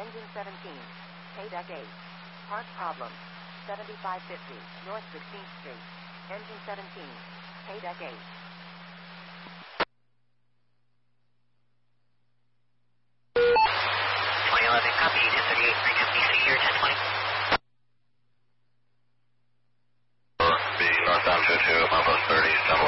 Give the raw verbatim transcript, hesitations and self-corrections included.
Engine seventeen, K-Deck eight. Part problem, seventy-five fifty, North sixteenth Street. Engine seventeen, K-Deck eight. twenty eleven, copy, ten thirty-eight, bring up B C here, ten twenty. The northbound two two, Papa thirty,